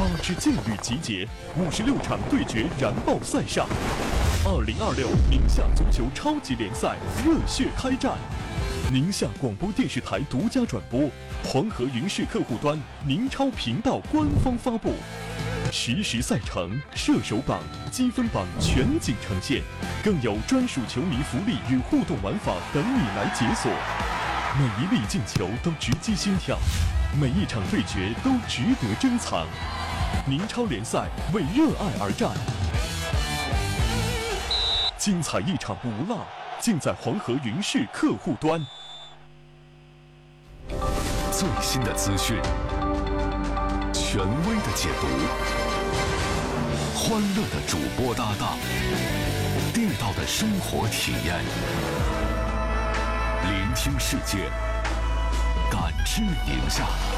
支劲旅集结，56场对决燃爆赛上，2026宁夏足球超级联赛热血开战。宁夏广播电视台独家转播，黄河云视客户端、宁超频道官方发布。实时赛程、射手榜、积分榜全景呈现，更有专属球迷福利与互动玩法等你来解锁。每一粒进球都直击心跳，每一场对决都值得珍藏。宁超联赛为热爱而战，精彩一场不落，尽在黄河云视客户端。 最新的资讯，权威的解读，欢乐的主播搭档，地道的生活体验，聆听世界，感知宁夏。